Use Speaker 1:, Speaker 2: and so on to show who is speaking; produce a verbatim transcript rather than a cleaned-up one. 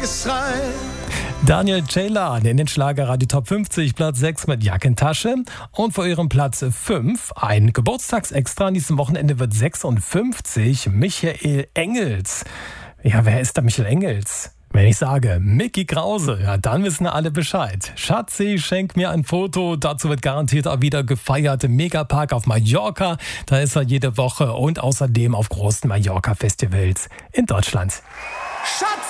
Speaker 1: Geschrei.
Speaker 2: Daniel Ceylan in den Schlagerradio Top fünfzig, Platz sechs mit Jackentasche. Und vor ihrem Platz fünf ein Geburtstagsextra. An diesem Wochenende wird sechsundfünfzig, Michael Engels. Ja, wer ist da Michael Engels? Wenn ich sage Micky Krause, ja, dann wissen alle Bescheid. Schatzi, schenk mir ein Foto. Dazu wird garantiert auch wieder gefeiert im Megapark auf Mallorca. Da ist er jede Woche und außerdem auf großen Mallorca-Festivals in Deutschland.
Speaker 1: Schatz!